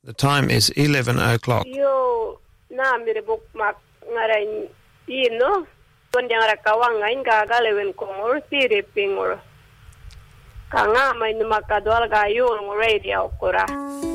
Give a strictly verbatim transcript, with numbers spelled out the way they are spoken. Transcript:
The time is eleven o'clock. Yo, na mi rebok mak ngaray ino. Tuan yang rakawang ngayon gagalawin ko or siriping or kanga may numakadwal gayo ng radio ko ra.